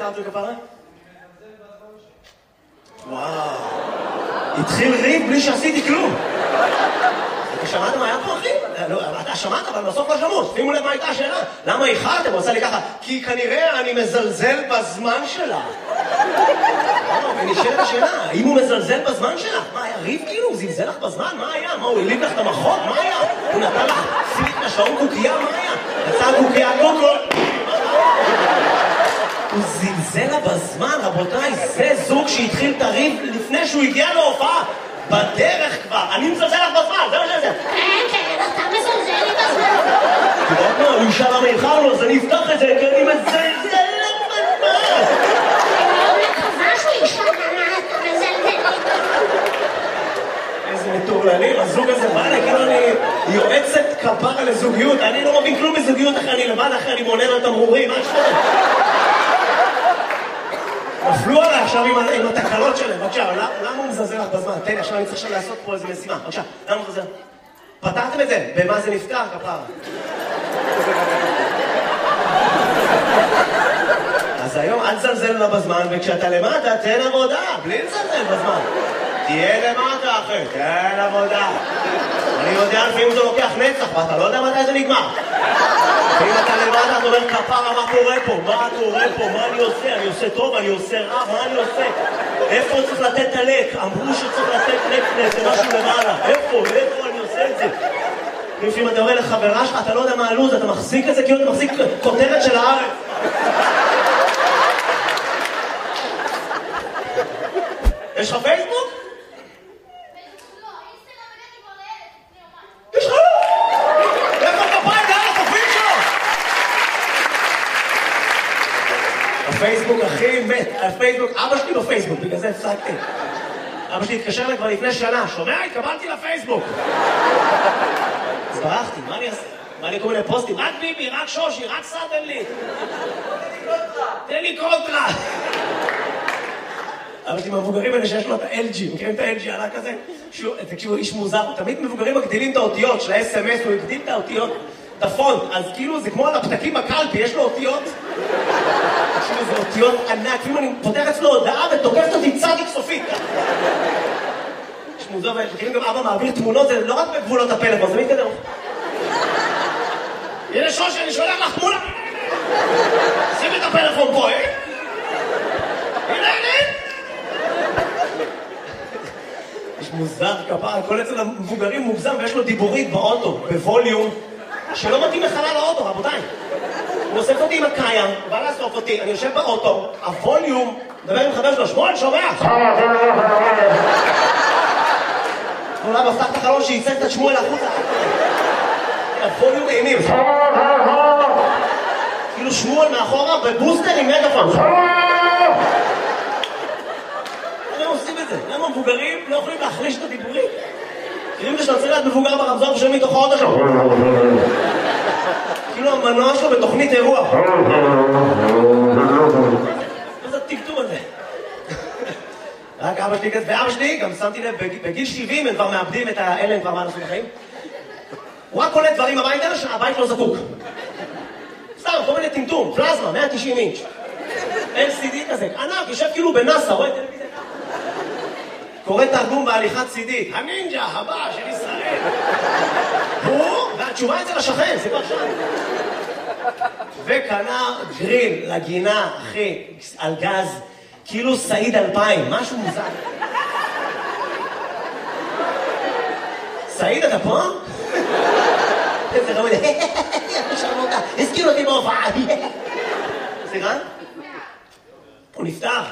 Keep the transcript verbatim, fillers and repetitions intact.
ארצו כפרה? וואו. התחיל ריב בלי שעשיתי כלום. אתה שמעת מה היה פה, אחי? אתה שמעת, אבל בסוף לא שמות. שימו לב מה הייתה השאלה. למה איחרתם? הוא עושה לי ככה. כי כנראה אני מזלזל בזמן שלה. ונשאלת השאלה, האם הוא מזלזל בזמן שלך? מה, היה ריב כאילו? הוא זלזל לך בזמן? מה היה? מה, הוא הליב לך את המחוק? מה היה? הוא נתן לך פיליק לשעון קוקייה? מה היה? יצא קוקייה קוקו? הוא זלזל לה בזמן, רבותיי, זה זוג שהתחיל את הריב לפני שהוא הגיע להופעה. בדרך כבר, אני מזלזל לך בזמן, זה מה שזה. כן, כן, אתה מזלזל לי בזמן. אתה יודעת מה, הוא ישאל למה איחרנו, אז אני אפתח את זה, כי אני מזלזל לך בזמן. אני לא מקווה שהוא ישאל למה אתה מזלזל לי בזמן. איזה מטורללים, הזוג הזה בא לי, כאילו אני יועצת כפרה לזוגיות, אני לא מבין כלום בזוגיות אחרי אני לבד, אחרי אני מונן על תמרורים, מה שחור? נפלו עליי עכשיו עם, עם התקלות שלהם, בבקשה, למה הוא מזלזל לך בזמן? תן לי, עכשיו אני צריך עכשיו לעשות פה איזה משימה, בבקשה, למה הוא מזלזל? פתרתם את זה? במה זה נפתר, כפרה? אז היום אל תזלזל לה בזמן, וכשאתה למטה, תן עבודה, בלי לזלזל בזמן. תהיה למטה, אחי, תן עבודה. אני יודע לפעמים זה לוקח נצח, ואתה לא יודע מתי זה נגמר. ואם אתה למטה, אתה אומר, כפרה, מה קורה פה? מה קורה פה? מה אני עושה? אני עושה טוב, אני עושה רע, מה אני עושה? איפה צריך לתת את הלק? אמרו שצריך לתת לק למשהו למעלה. איפה? איפה אני עושה את זה? לפעמים אתה אומר לחברה שלך, אתה לא יודע מה הלוז, אתה מחזיק את זה כאילו אתה מחזיק כותרת של הארץ. יש לך פייסבוק? יש לך? איפה כפיים? זה על החופים שלו! הפייסבוק הכי מת, הפייסבוק, אבא שלי בפייסבוק, בגלל זה הפסקתי. אבא שלי התקשר לי כבר לפני שנה, שומע? התקבלתי לפייסבוק. אז ברחתי, מה אני אעשה? מה לי כל מיני פוסטים? רק ביבי, רק שושי, רק סרדן לי. תן לי קונטרה. אבל אתם המבוגרים האלה שיש לו את ה-אל ג'י, מכירים את ה-אל ג'י עלה כזה? תקשיבו, איש מוזר, תמיד מבוגרים מגדילים את האותיות של ה-אס אם אס, הוא הגדיל את האותיות, את הפונט, אז כאילו זה כמו על הפתקים בקלפי, יש לו אותיות. תקשיבו, זה אותיות ענק, כאילו אני פותח אצלו הודעה ותוקפת אותי צדיק סופית. יש מוזר, מכירים גם אבא מעביר תמונות, זה לא רק בגבולות הפלאפון, זה מתקדם. הנה שושי, אני שולח לך תמונה. שימי את הפלאפון פה, אה? הנה, הנה. יש מוזר כפרה, כל אצל המבוגרים מוגזם ויש לו דיבורית באוטו, בווליום, שלא מתאים לחלל האוטו, רבותיי. הוא אוסף אותי עם הקיים, הוא בא לאסוף אותי, אני יושב באוטו, הווליום, מדבר עם חבר שלו, שמואל, שומע? הוא לא מפתח את החלון שייצג את שמואל החוצה. הווליום אימים. כאילו שמואל מאחורה בבוסטר עם מגפון. למה עושים את זה? למה מבוגרים לא יכולים להחליש את הדיבורים? כאילו שאתה צריך להיות מבוגר ברמזור ושם מתוך האוטו שלו. כאילו המנוע שלו בתוכנית אירוע. מה זה הטקטום הזה? רק אבא שלי כזה, ואבא שלי, גם שמתי לב, בגיל שבעים הם כבר מאבדים את האלה, הם כבר מה לעשות בחיים. הוא רק קולט דברים הביתה שהבית לא זקוק. סתם, כל מיני טמטום, פלזמה, מאה ותשעים אינץ'. אל סי די כזה, ענק, יושב כאילו בנאסא, רואה טלוויזיה. קורא תרגום בהליכת סי די, הנינג'ה הבא של ישראל. הוא, והתשובה אצל השכן, זה כבר שם. וקנה גריל לגינה, אחי, על גז, כאילו סעיד אלפיים, משהו מוזר. סעיד, אתה פה? איזה רמוד, הזכיר אותי בהופעה. סליחה? הוא נפתח.